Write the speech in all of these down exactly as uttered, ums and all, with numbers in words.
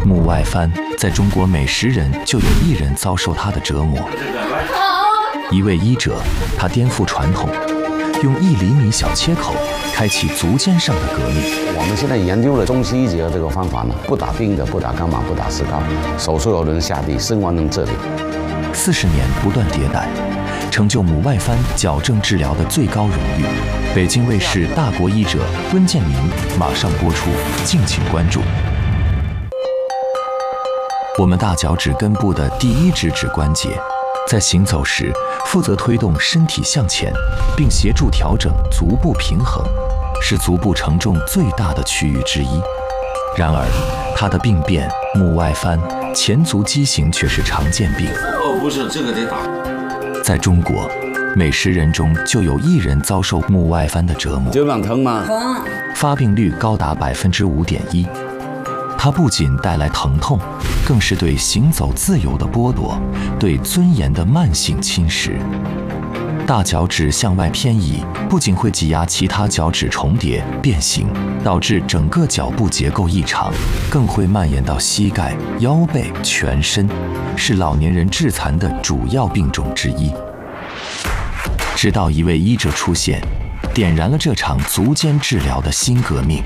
目外翻在中国每十人就有一人遭受他的折磨。一位医者，他颠覆传统，用一厘米小切口开启足尖上的革命。 我们现在研究了中西医结合这个方法呢，不打钉的，不打钢板，不打石膏，手术有人下地，生完能这里。 四十年不断迭代，成就目外翻矫正治疗的最高荣誉。北京卫视大国医者温建民马上播出，敬请关注。我们大脚趾根部的第一指指关节，在行走时负责推动身体向前，并协助调整足部平衡，是足部承重最大的区域之一。然而，它的病变目外翻前足畸形却是常见病。 哦，不是，这个得打。 在中国，每十人中就有一人遭受目外翻的折磨。 肩膀疼吗？ 疼。 发病率高达百分之五点一。它不仅带来疼痛，更是对行走自由的剥夺，对尊严的慢性侵蚀。大脚趾向外偏移，不仅会挤压其他脚趾重叠变形，导致整个脚部结构异常，更会蔓延到膝盖、腰背、全身，是老年人致残的主要病种之一。直到一位医者出现，点燃了这场足尖治疗的新革命。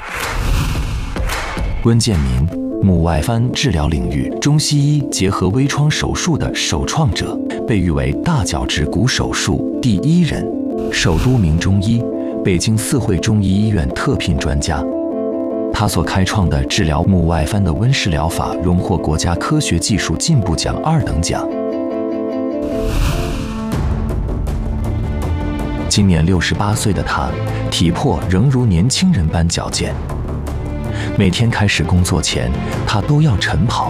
温建民，目外翻治疗领域中西医结合微创手术的首创者，被誉为大脚趾骨手术第一人，首都名中医，北京四惠中医医院特聘专家。他所开创的治疗目外翻的温氏疗法，荣获国家科学技术进步奖二等奖。今年六十八岁的他，体魄仍如年轻人般矫健。每天开始工作前，他都要晨跑。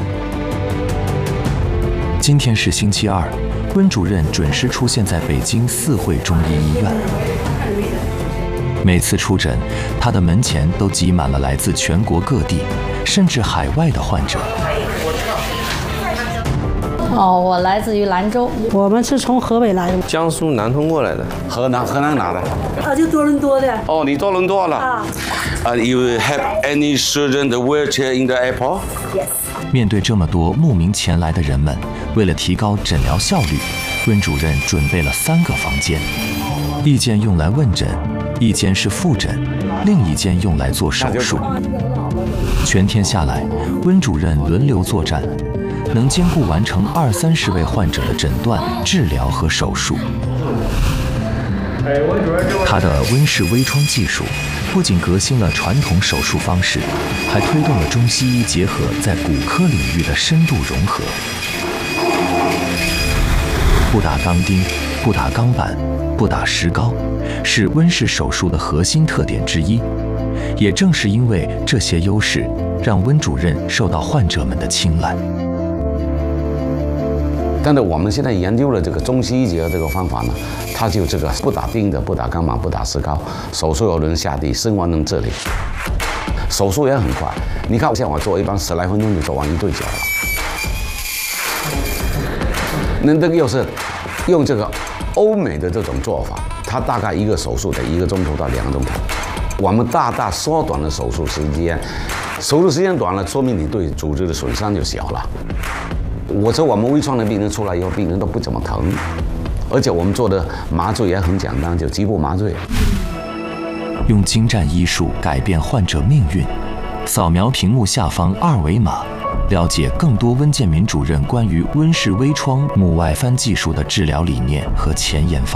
今天是星期二，温主任准时出现在北京四惠中医医院。每次出诊，他的门前都挤满了来自全国各地，甚至海外的患者。 哦，我来自于兰州， 我们是从河北来的， 江苏南通过来的。 河南河南哪的？ 啊，就多伦多的。 哦，你多伦多了啊？Uh, you have any student wheelchair in the airport? Yes. 面对这么多慕名前来的人们，为了提高诊疗效率，温主任准备了三个房间，一间用来问诊，一间是复诊，另一间用来做手术。全天下来，温主任轮流作战，能兼顾完成二三十位患者的诊断、治疗和手术。他的温氏微创技术不仅革新了传统手术方式，还推动了中西医结合在骨科领域的深度融合。不打钢钉，不打钢板，不打石膏，是温氏手术的核心特点之一。也正是因为这些优势，让温主任受到患者们的青睐。 但是我们现在研究了这个中西医结合这个方法呢，它就这个不打钉的，不打钢板，不打石膏，手术有人下地，生完能这里，手术也很快。你看，像我做一般十来分钟就做完一对脚了。那这个又是用这个欧美的这种做法，它大概一个手术得一个钟头到两个钟头，我们大大缩短了手术时间。手术时间短了，说明你对组织的损伤就小了。我说我们微创的病人出来以后，病人都不怎么疼，而且我们做的麻醉也很简单，就局部麻醉。 用精湛医术改变患者命运，扫描屏幕下方二维码，了解更多温建民主任关于温氏微创目外翻技术的治疗理念和前沿方